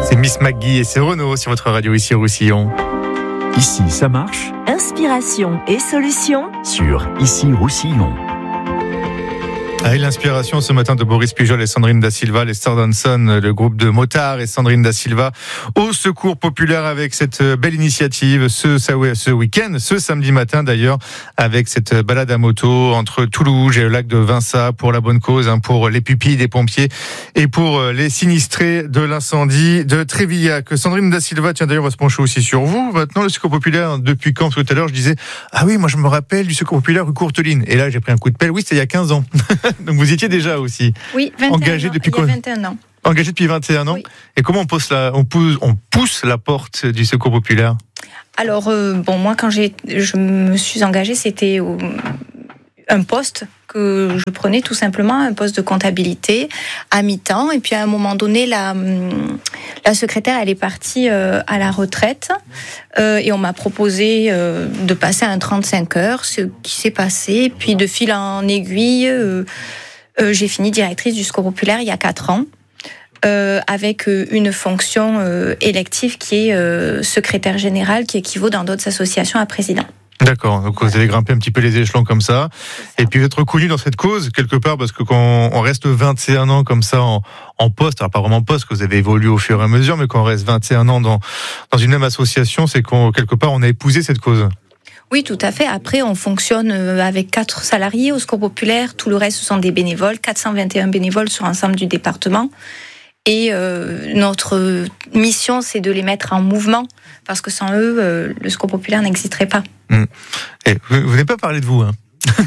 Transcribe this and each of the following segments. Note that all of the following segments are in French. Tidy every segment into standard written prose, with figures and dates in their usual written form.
C'est Miss McGee et c'est Renaud sur votre radio ici au Roussillon. Ici, ça marche. Inspiration et solutions Sur Ici Roussillon. Avec l'inspiration ce matin de Boris Pujol et Sandrine Da Silva, les Stars Danson, le groupe de motards et Sandrine Da Silva au secours populaire avec cette belle initiative ce week-end, ce samedi matin d'ailleurs, avec cette balade à moto entre Toulouse et le lac de Vinça pour la bonne cause, pour les pupilles des pompiers et pour les sinistrés de l'incendie de Trévillac. Sandrine Da Silva, tiens d'ailleurs on va se pencher aussi sur vous. Maintenant le secours populaire, depuis quand? Tout à l'heure je disais, ah oui moi je me rappelle du secours populaire rue Courteline. Et là j'ai pris un coup de pelle, oui c'était il y a 15 ans. Donc vous étiez déjà aussi engagé depuis quoi? 21 ans. Engagé depuis 21 ans. Oui. Et comment on pousse la porte du secours populaire? Alors moi quand je me suis engagée, c'était un poste que je prenais tout simplement, un poste de comptabilité à mi-temps. Et puis à un moment donné, la secrétaire, elle est partie à la retraite et on m'a proposé de passer à un 35 heures, ce qui s'est passé. Puis de fil en aiguille, j'ai fini directrice du Secours populaire il y a 4 ans. Avec une fonction élective qui est secrétaire générale, qui équivaut dans d'autres associations à président. D'accord, donc vous avez grimpé un petit peu les échelons comme ça, et puis vous êtes reconnu dans cette cause quelque part, parce que quand on reste 21 ans comme ça en poste, alors pas vraiment poste, que vous avez évolué au fur et à mesure, mais quand on reste 21 ans dans une même association, c'est qu'on quelque part on a épousé cette cause. Oui, tout à fait. Après, on fonctionne avec 4 salariés au Secours populaire, tout le reste ce sont des bénévoles, 421 bénévoles sur l'ensemble du département. Et notre mission, c'est de les mettre en mouvement, parce que sans eux, le Secours populaire n'existerait pas. Et vous n'avez pas parlé de vous, hein.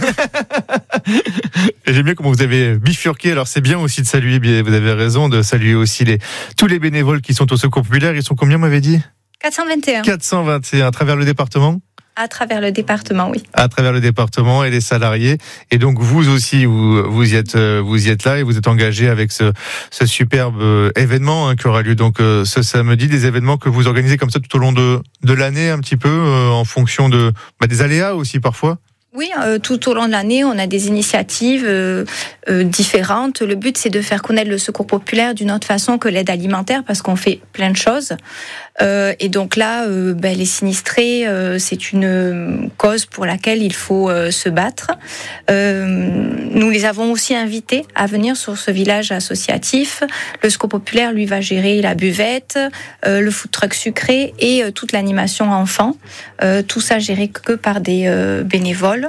J'aime bien comment vous avez bifurqué. Alors c'est bien aussi de saluer, vous avez raison, de saluer aussi tous les bénévoles qui sont au Secours populaire. Ils sont combien, vous m'avez dit? 421. 421 à travers le département? À travers le département, oui. À travers le département et les salariés. Et donc vous aussi, vous y êtes là et vous êtes engagé avec ce superbe événement qui aura lieu donc ce samedi. Des événements que vous organisez comme ça tout au long de l'année, un petit peu en fonction des aléas aussi parfois. Oui, tout au long de l'année, on a des initiatives différentes. Le but, c'est de faire connaître le Secours populaire d'une autre façon que l'aide alimentaire, parce qu'on fait plein de choses. Et donc là, les sinistrés, c'est une cause pour laquelle il faut se battre. Nous les avons aussi invités à venir sur ce village associatif. Le Secours populaire, lui, va gérer la buvette, le food truck sucré et toute l'animation enfant. Tout ça géré que par des bénévoles.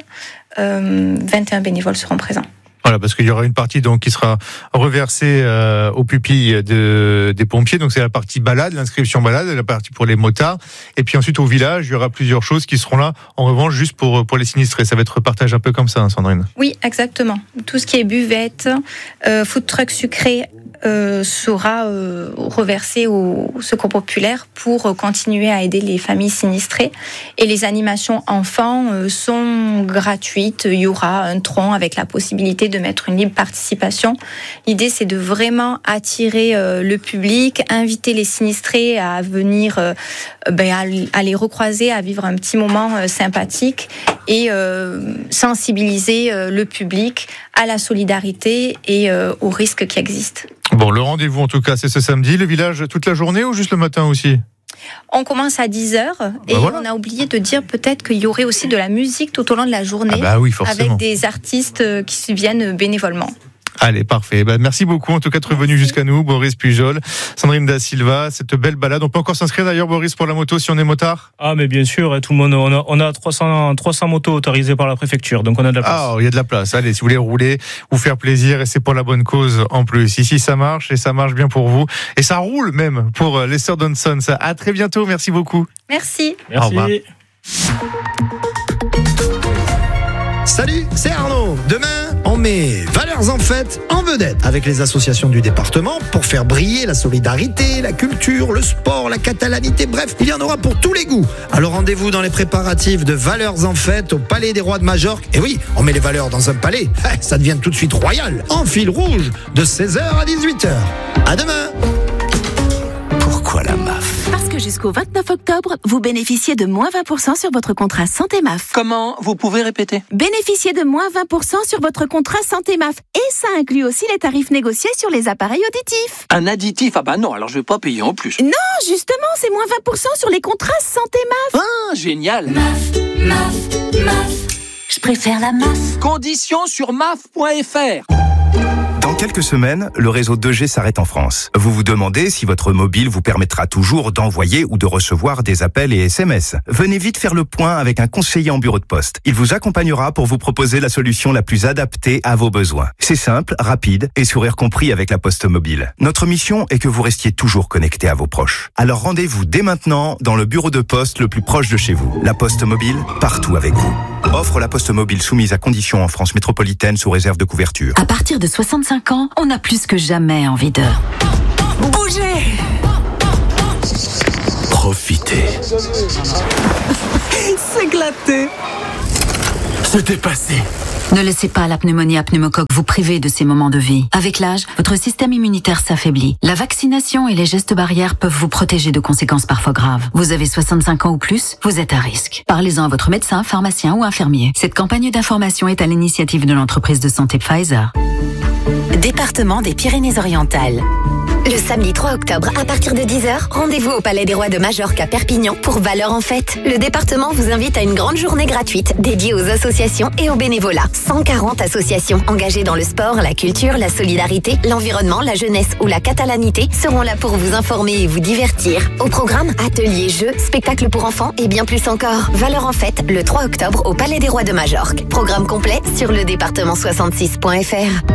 21 bénévoles seront présents. Voilà, parce qu'il y aura une partie donc qui sera reversée aux pupilles des pompiers. Donc c'est la partie balade, l'inscription balade, la partie pour les motards. Et puis ensuite au village, il y aura plusieurs choses qui seront là. En revanche, juste pour les sinistrés, ça va être repartage un peu comme ça, hein, Sandrine. Oui, exactement. Tout ce qui est buvette, food truck sucré sera reversé au Secours populaire pour continuer à aider les familles sinistrées. Et les animations enfants sont gratuites. Il y aura un tronc avec la possibilité de mettre une libre participation. L'idée, c'est de vraiment attirer le public, inviter les sinistrés à venir, à les recroiser, à vivre un petit moment sympathique et sensibiliser le public à la solidarité et aux risques qui existent. Bon, le rendez-vous en tout cas, c'est ce samedi. Le village toute la journée ou juste le matin aussi? On commence à 10h et voilà. On a oublié de dire peut-être qu'il y aurait aussi de la musique tout au long de la journée, oui, forcément, avec des artistes qui viennent bénévolement. Allez, parfait. Merci beaucoup en tout cas d'être venu jusqu'à nous, Boris Pujol, Sandrine Da Silva, cette belle balade. On peut encore s'inscrire d'ailleurs, Boris, pour la moto si on est motard? Ah, mais bien sûr, tout le monde. On a 300 motos autorisées par la préfecture, donc on a de la place. Ah, il y a de la place. Allez, si vous voulez rouler, vous faire plaisir, et c'est pour la bonne cause en plus. Ici, ça marche et ça marche bien pour vous. Et ça roule même pour les Stars Danson. À très bientôt. Merci beaucoup. Merci. Au revoir. Salut, c'est Arnaud. Demain, on met Valeurs en Fête en vedette avec les associations du département pour faire briller la solidarité, la culture, le sport, la catalanité. Bref, il y en aura pour tous les goûts. Alors rendez-vous dans les préparatifs de Valeurs en Fête au Palais des Rois de Majorque. Et oui, on met les valeurs dans un palais. Ça devient tout de suite royal. En fil rouge de 16h à 18h. À demain. Pourquoi la MAF? Parce que jusqu'au 29 octobre, vous bénéficiez de moins 20% sur votre contrat Santé MAF. Comment ? Vous pouvez répéter ? Bénéficiez de moins 20% sur votre contrat Santé MAF. Et ça inclut aussi les tarifs négociés sur les appareils auditifs. Un additif ? Ah bah non, alors je vais pas payer en plus. Non, justement, c'est moins 20% sur les contrats Santé MAF. Ah, génial ! MAF. Je préfère la MAF. Conditions sur maf.fr. Dans quelques semaines, le réseau 2G s'arrête en France. Vous vous demandez si votre mobile vous permettra toujours d'envoyer ou de recevoir des appels et SMS. Venez vite faire le point avec un conseiller en bureau de poste. Il vous accompagnera pour vous proposer la solution la plus adaptée à vos besoins. C'est simple, rapide et sourire compris avec la Poste Mobile. Notre mission est que vous restiez toujours connecté à vos proches. Alors rendez-vous dès maintenant dans le bureau de poste le plus proche de chez vous. La Poste Mobile, partout avec vous. Offre la Poste Mobile soumise à conditions en France métropolitaine sous réserve de couverture. À partir de 65 ans, on a plus que jamais envie de bouger. Profiter. S'éclater. Se dépasser. Ne laissez pas la pneumonie à pneumocoque vous priver de ces moments de vie. Avec l'âge, votre système immunitaire s'affaiblit. La vaccination et les gestes barrières peuvent vous protéger de conséquences parfois graves. Vous avez 65 ans ou plus, vous êtes à risque. Parlez-en à votre médecin, pharmacien ou infirmier. Cette campagne d'information est à l'initiative de l'entreprise de santé Pfizer. Département des Pyrénées-Orientales. Le samedi 3 octobre, à partir de 10h, rendez-vous au Palais des Rois de Majorque à Perpignan pour Valeurs en Fête. Le département vous invite à une grande journée gratuite dédiée aux associations et au bénévolat. 140 associations engagées dans le sport, la culture, la solidarité, l'environnement, la jeunesse ou la catalanité seront là pour vous informer et vous divertir. Au programme, ateliers, jeux, spectacles pour enfants et bien plus encore. Valeurs en Fête, le 3 octobre au Palais des Rois de Majorque. Programme complet sur le département66.fr.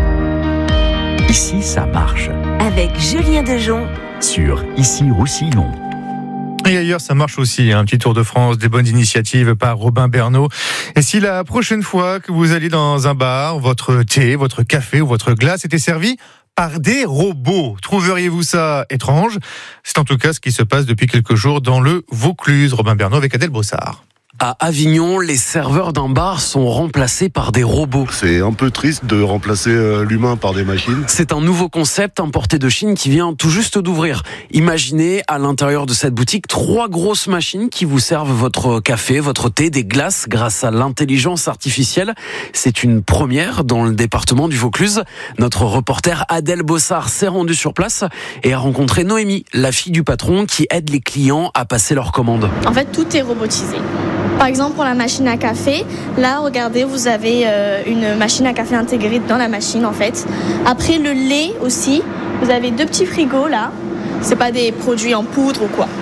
Ici, ça marche. Avec Julien Dejon. Sur Ici Roussillon. Et ailleurs, ça marche aussi. Un petit tour de France, des bonnes initiatives par Robin Bernot. Et si la prochaine fois que vous allez dans un bar, votre thé, votre café ou votre glace était servi par des robots, trouveriez-vous ça étrange ? C'est en tout cas ce qui se passe depuis quelques jours dans le Vaucluse. Robin Bernot avec Adèle Brossard. À Avignon, les serveurs d'un bar sont remplacés par des robots. C'est un peu triste de remplacer l'humain par des machines. C'est un nouveau concept importé de Chine qui vient tout juste d'ouvrir. Imaginez à l'intérieur de cette boutique 3 grosses machines qui vous servent votre café, votre thé, des glaces grâce à l'intelligence artificielle. C'est une première dans le département du Vaucluse. Notre reporter Adèle Brossard s'est rendue sur place et a rencontré Noémie, la fille du patron qui aide les clients à passer leurs commandes. En fait, tout est robotisé. Par exemple, pour la machine à café, là, regardez, vous avez une machine à café intégrée dans la machine, en fait. Après, le lait aussi, vous avez 2 petits frigos, là. C'est pas des produits en poudre ou quoi.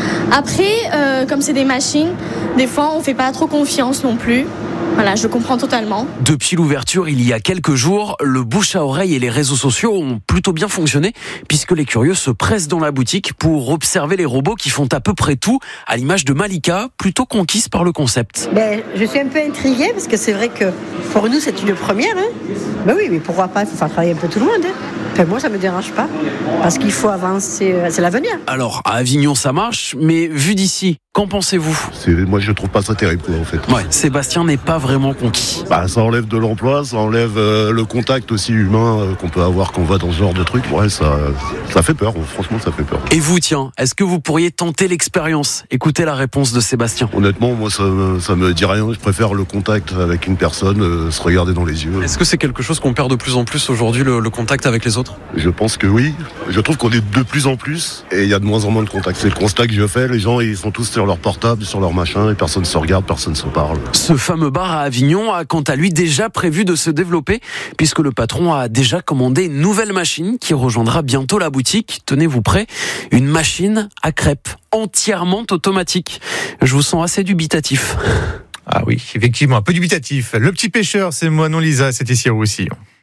Après, comme c'est des machines, des fois, on fait pas trop confiance non plus. Voilà, je comprends totalement. Depuis l'ouverture, il y a quelques jours, le bouche à oreille et les réseaux sociaux ont plutôt bien fonctionné puisque les curieux se pressent dans la boutique pour observer les robots qui font à peu près tout, à l'image de Malika, plutôt conquise par le concept. Je suis un peu intriguée parce que c'est vrai que pour nous, c'est une première. Oui, mais pourquoi pas, il faut faire travailler un peu tout le monde. Moi, ça me dérange pas parce qu'il faut avancer, c'est l'avenir. Alors, à Avignon, ça marche, mais vu d'ici, qu'en pensez-vous ? Moi, je trouve pas ça terrible, en fait. Ouais, Sébastien n'est pas vraiment conquis. Ça enlève de l'emploi, ça enlève le contact aussi humain qu'on peut avoir quand on va dans ce genre de truc. Ouais, ça fait peur, franchement, ça fait peur. Et vous, tiens, est-ce que vous pourriez tenter l'expérience ? Écoutez la réponse de Sébastien. Honnêtement, moi, ça me dit rien. Je préfère le contact avec une personne, se regarder dans les yeux. Est-ce que c'est quelque chose qu'on perd de plus en plus aujourd'hui, le contact avec les autres ? Je pense que oui. Je trouve qu'on est de plus en plus et il y a de moins en moins de contact. C'est le constat que je fais. Les gens, ils sont tous sur leur portable, sur leur machin et personne ne se regarde, personne ne se parle. Ce fameux bar à Avignon a quant à lui déjà prévu de se développer puisque le patron a déjà commandé une nouvelle machine qui rejoindra bientôt la boutique. Tenez-vous prêts, une machine à crêpes entièrement automatique. Je vous sens assez dubitatif. Ah oui, effectivement, un peu dubitatif. Le petit pêcheur, c'est Moinon Lisa, c'est ici à Roussillon.